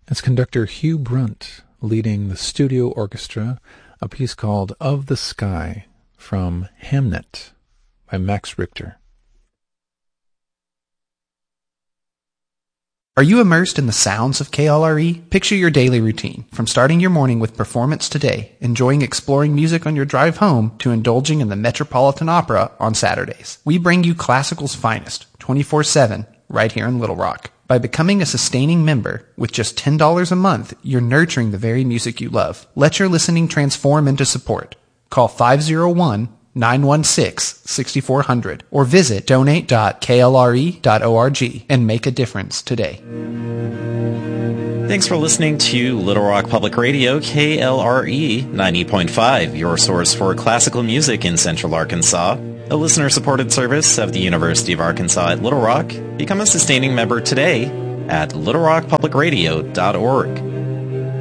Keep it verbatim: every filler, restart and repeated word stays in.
It's conductor Hugh Brunt leading the studio orchestra, a piece called Of the Sky from Hamnet by Max Richter. Are you immersed in the sounds of K L R E? Picture your daily routine, from starting your morning with Performance Today, enjoying exploring music on your drive home, to indulging in the Metropolitan Opera on Saturdays. We bring you classical's finest, twenty-four seven, right here in Little Rock. By becoming a sustaining member, with just ten dollars a month, you're nurturing the very music you love. Let your listening transform into support. Call five oh one, nine one six, six four zero zero or visit donate dot k l r e dot org and make a difference today. Thanks for listening to Little Rock Public Radio, K L R E ninety point five, your source for classical music in Central Arkansas, a listener-supported service of the University of Arkansas at Little Rock. Become a sustaining member today at little rock public radio dot org.